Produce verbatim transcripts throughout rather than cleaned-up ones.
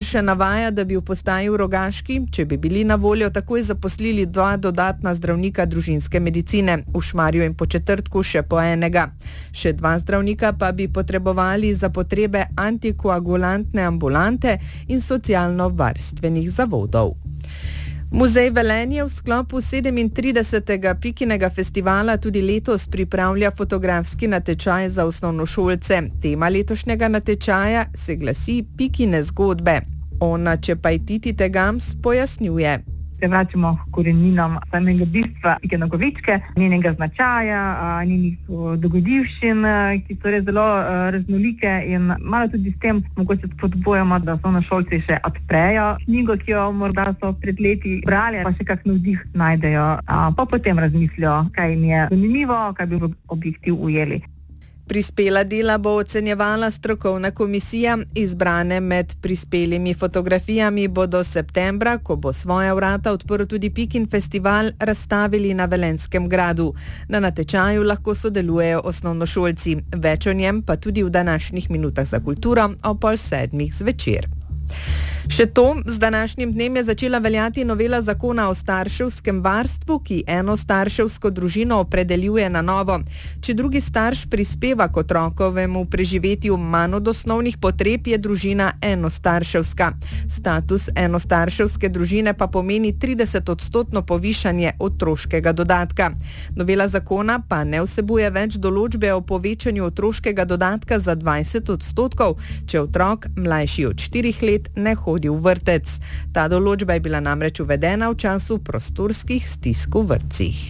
še navaja, da bi v postaji v Rogaški, če bi bili na voljo, takoj zaposlili dva dodatna zdravnika družinske medicine, v Šmarju in Podčetrtku še po enega. Še dva zdravnika pa bi potrebovali za potrebe antikoagulantne ambulante in socialno-varstvenih zavodov. Muzej Velenje v sklopu sedemintridesetega Pikinega festivala tudi letos pripravlja fotografski natečaj za osnovnošolce. Tema letošnjega natečaja se glasi Pikine zgodbe. Ona Čepajtiti Tegams pojasnjuje. Se vračamo koreninam samega bistva Pike Nogavičke, njenega značaja, njenih dogodivščin, ki so res zelo raznolike in malo tudi s tem mogoče spodbujamo, da osnovnošolci še odprejo knjigo, ki jo morda so pred leti brali, pa še kak navdih najdejo, pa potem razmislijo, kaj jim je zanimivo, kaj bi v objektiv ujeli. Prispela dela bo ocenjevala strokovna komisija. Izbrane med prispelimi fotografijami bodo septembra, ko bo svoja vrata odprl tudi Pikin festival, razstavili na Velenjskem gradu. Na natečaju lahko sodelujejo osnovnošolci. Več o njem pa tudi v današnjih minutah za kulturo o pol sedmih zvečer. Še to, z današnjim dnem je začela veljati novela zakona o starševskem varstvu, ki eno starševsko družino opredeljuje na novo. Če drugi starš prispeva k otrokovemu preživetju manj od osnovnih potreb, je družina enostarševska. Status enostarševske družine pa pomeni tridesetodstotno povišanje otroškega dodatka. Novela zakona pa ne vsebuje več določbe o povečanju otroškega dodatka za dvajset odstotkov, če otrok mlajši od štirih let ne hodi v vrtec. Ta določba je bila namreč uvedena v času prostorskih stisk v vrtcih.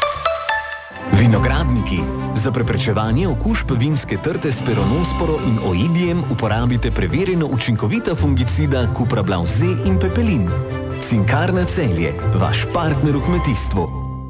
Vinogradniki. Za preprečevanje okužb vinske trte s peronosporo in oidijem uporabite preverjeno učinkovita fungicida Cuprablav Z in Pepelin. Cinkarna Celje, vaš partner v kmetijstvu.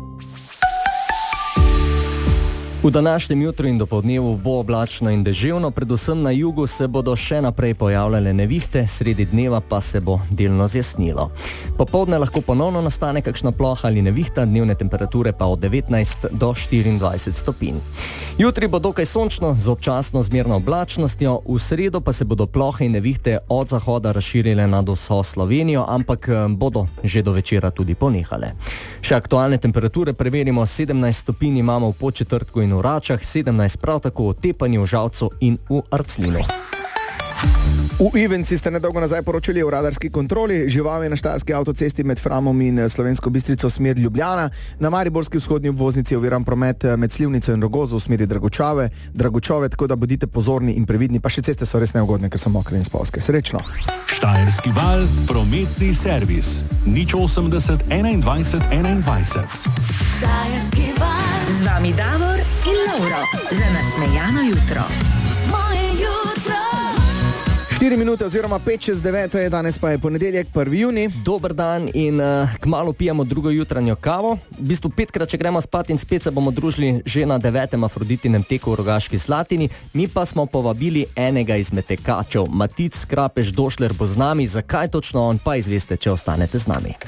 V današnjem jutru in dopoldnevu bo oblačno in deževno, predvsem na jugu se bodo še naprej pojavljale nevihte, sredi dneva pa se bo delno zjasnilo. Popoldne lahko ponovno nastane kakšna ploha ali nevihta, dnevne temperature pa od devetnajst do štiriindvajset stopinj. Jutri bo dokaj sončno z občasno zmerno oblačnostjo, v sredo pa se bodo plohe in nevihte od zahoda razširile nad vso Slovenijo, ampak bodo že do večera tudi ponehale. Še aktualne temperature preverimo, sedemnajst stopinj imamo v Podčetrtku in v Račah, sedemnajst prav tako v Tepanju, Žalcu in v Arclinu. V Ivenci ste nedolgo nazaj poročali o radarski kontroli. Žival je na štajerski avtocesti med Framom in Slovensko Bistrico smer Ljubljana. Na mariborski vzhodni obvoznici je oviran promet med Slivnico in Rogozo v smeri Dragočave, Dragočove, tako da bodite pozorni in previdni, pa še ceste so res neugodne, ker so mokre in spolske. Srečno. Štajerski val, prometni servis. nič osemdeset enaindvajset enaindvajset. Štajerski val. Z vami Davor in Lauro. Za nasmejano jutro. Moje jutro. štiri minute oziroma pet čez deveto je, danes pa je ponedeljek, prvi junij. Dober dan in uh, kmalu pijemo drugo jutranjo kavo. V bistvu petkrat, če gremo spat in spet se bomo družili že na devetem Afroditinem teku v Rogaški Slatini. Mi pa smo povabili enega izmed tekačev. Matic Krapež Došler bo z nami. Zakaj točno on, pa izveste, če ostanete z nami.